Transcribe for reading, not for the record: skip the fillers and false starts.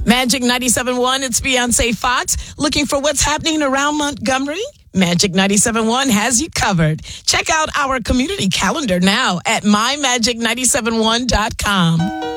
Magic 97.1, it's Beyonce Fox. Looking for what's happening around Montgomery? Magic 97.1 has you covered. Check out our community calendar now at mymagic971.com.